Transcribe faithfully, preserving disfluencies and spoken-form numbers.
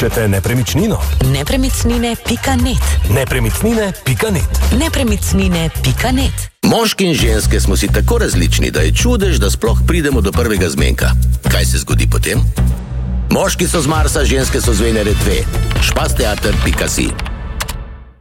Iščete nepremičnino? Nepremičnine pika net. Nepremičnine pika net. Nepremičnine pika net. Moški in ženske smo si tako različni, da je čudež, da sploh pridemo do prvega zmenka. Kaj se zgodi potem? Moški so z Marsa, ženske so z Venere dve. špas teater pika si